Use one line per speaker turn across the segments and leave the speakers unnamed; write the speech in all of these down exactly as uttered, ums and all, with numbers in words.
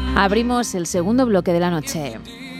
Abrimos el segundo bloque de la noche.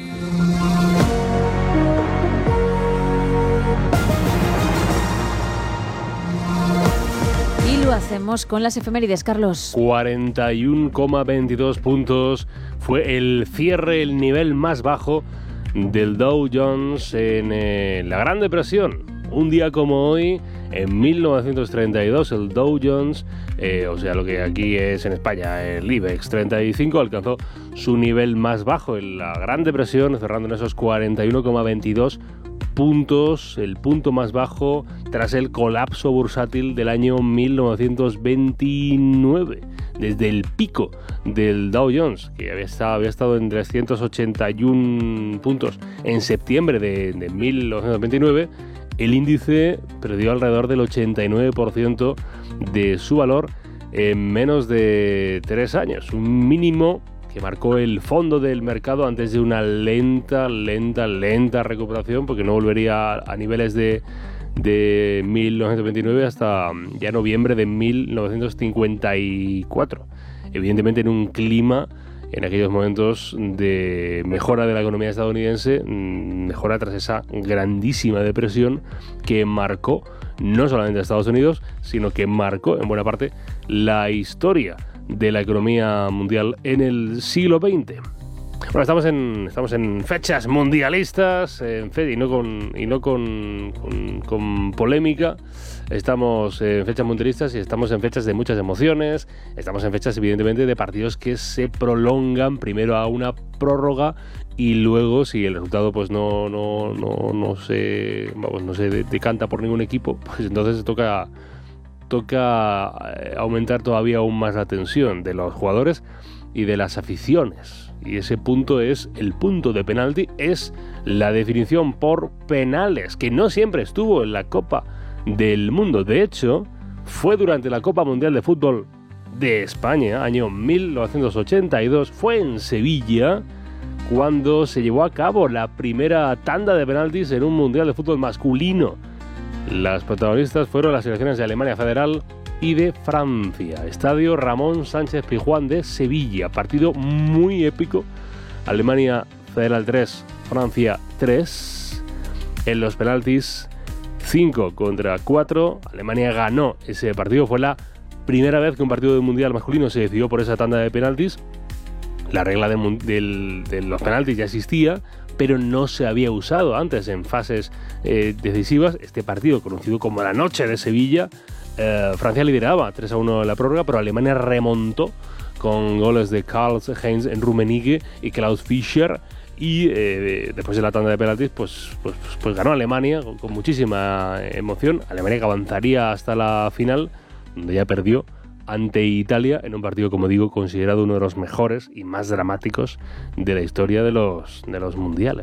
Y lo hacemos con las efemérides, Carlos.
cuarenta y uno coma veintidós puntos fue el cierre, el nivel más bajo del Dow Jones en eh, la Gran Depresión. Un día como hoy, en mil novecientos treinta y dos, el Dow Jones, eh, o sea, lo que aquí es en España, el IBEX treinta y cinco, alcanzó su nivel más bajo en la Gran Depresión, cerrando en esos cuarenta y uno coma veintidós puntos, el punto más bajo tras el colapso bursátil del año mil novecientos veintinueve. Desde el pico del Dow Jones, que había estado, había estado en trescientos ochenta y uno puntos en septiembre de, de mil novecientos veintinueve, el índice perdió alrededor del ochenta y nueve por ciento de su valor en menos de tres años, un mínimo que marcó el fondo del mercado antes de una lenta, lenta, lenta recuperación, porque no volvería a niveles de, de mil novecientos veintinueve hasta ya noviembre de mil novecientos cincuenta y cuatro. Evidentemente en un clima, en aquellos momentos, de mejora de la economía estadounidense, mejora tras esa grandísima depresión que marcó no solamente a Estados Unidos, sino que marcó en buena parte la historia de la economía mundial en el siglo veinte. Bueno, estamos en, estamos en fechas mundialistas, en fe, y no, con, y no con, con, con polémica. Estamos en fechas mundialistas y estamos en fechas de muchas emociones. Estamos en fechas, evidentemente, de partidos que se prolongan primero a una prórroga y luego, si el resultado pues no, no, no, no se, vamos, no se decanta por ningún equipo, pues entonces toca... toca aumentar todavía aún más la tensión de los jugadores y de las aficiones. Y ese punto es el punto de penalti, es la definición por penales, que no siempre estuvo en la Copa del Mundo. De hecho, fue durante la Copa Mundial de Fútbol de España, año mil novecientos ochenta y dos, fue en Sevilla, cuando se llevó a cabo la primera tanda de penaltis en un Mundial de Fútbol masculino. Las protagonistas fueron las selecciones de Alemania Federal y de Francia. Estadio Ramón Sánchez Pizjuán de Sevilla. Partido muy épico. Alemania Federal tres, Francia tres. En los penaltis, cinco contra cuatro. Alemania ganó ese partido. Fue la primera vez que un partido del Mundial masculino se decidió por esa tanda de penaltis. La regla de, del, de los penaltis ya existía, pero no se había usado antes en fases eh, decisivas. Este partido, conocido como la Noche de Sevilla, eh, Francia lideraba tres a uno en la prórroga, pero Alemania remontó con goles de Karl-Heinz Rummenigge y Klaus Fischer, y eh, después de la tanda de penaltis pues, pues, pues ganó Alemania con, con muchísima emoción. Alemania que avanzaría hasta la final, donde ya perdió ante Italia en un partido, como digo, considerado uno de los mejores y más dramáticos de la historia de los, de los mundiales.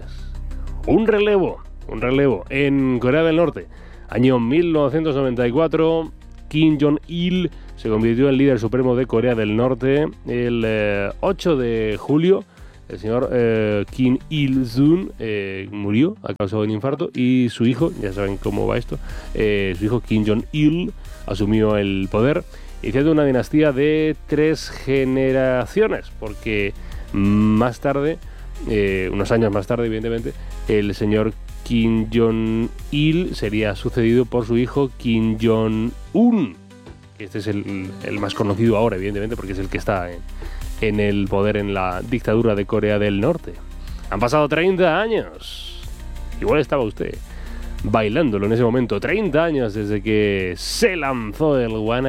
Un relevo, un relevo en Corea del Norte. Año mil novecientos noventa y cuatro, Kim Jong-il se convirtió en líder supremo de Corea del Norte. El eh, ocho de julio, el señor eh, Kim Il-sung eh, murió a causa de un infarto, y su hijo, ya saben cómo va esto, eh, su hijo Kim Jong-il asumió el poder, iniciando una dinastía de tres generaciones, porque más tarde, eh, unos años más tarde, evidentemente, el señor Kim Jong-il sería sucedido por su hijo Kim Jong-un. Este es el, el más conocido ahora, evidentemente, porque es el que está en, en el poder en la dictadura de Corea del Norte. Han pasado treinta años. Igual estaba usted bailándolo en ese momento. treinta años desde que se lanzó el One